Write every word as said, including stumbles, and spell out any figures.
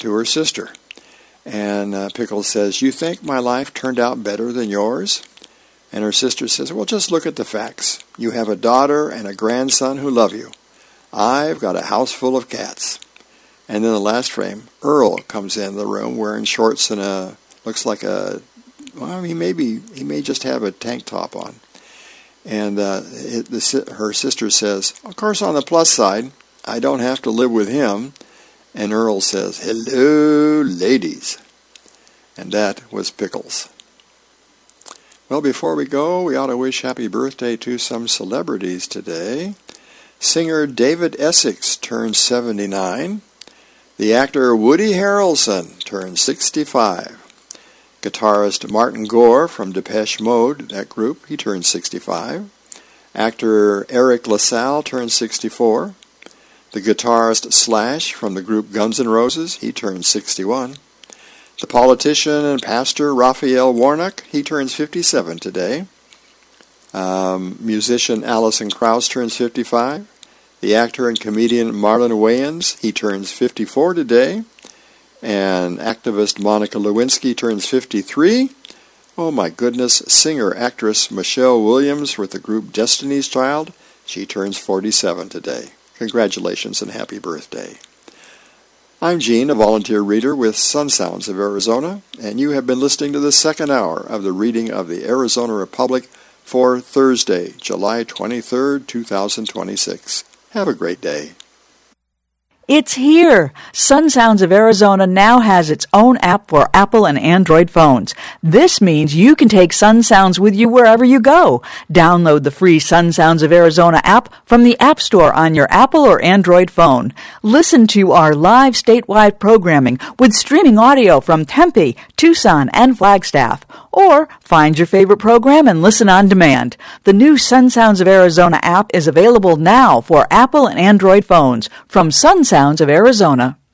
to her sister. And uh, Pickles says, "You think my life turned out better than yours?" And her sister says, "Well, just look at the facts. You have a daughter and a grandson who love you. I've got a house full of cats." And then the last frame, Earl comes in the room wearing shorts and a, looks like a, well, he may be, he may just have a tank top on. And uh, it, the, her sister says, "Of course, on the plus side, I don't have to live with him." And Earl says, "Hello, ladies." And that was Pickles. Well, before we go, we ought to wish happy birthday to some celebrities today. Singer David Essex turns seventy-nine. The actor Woody Harrelson turns sixty-five. Guitarist Martin Gore from Depeche Mode, that group, he turns sixty-five. Actor Eric LaSalle turns sixty-four. The guitarist Slash from the group Guns N' Roses, he turns sixty-one. The politician and pastor Raphael Warnock, he turns fifty-seven today. Um, musician Alison Krauss turns fifty-five. The actor and comedian Marlon Wayans, he turns fifty-four today. And activist Monica Lewinsky turns fifty-three. Oh my goodness, singer-actress Michelle Williams with the group Destiny's Child, she turns forty-seven today. Congratulations and happy birthday. I'm Gene, a volunteer reader with Sun Sounds of Arizona, and you have been listening to the second hour of the reading of the Arizona Republic for Thursday, July twenty-third, two thousand twenty-six. Have a great day. It's here! Sun Sounds of Arizona now has its own app for Apple and Android phones. This means you can take Sun Sounds with you wherever you go. Download the free Sun Sounds of Arizona app from the App Store on your Apple or Android phone. Listen to our live statewide programming with streaming audio from Tempe, Tucson, and Flagstaff. Or find your favorite program and listen on demand. The new Sun Sounds of Arizona app is available now for Apple and Android phones from Sun Sounds of Arizona.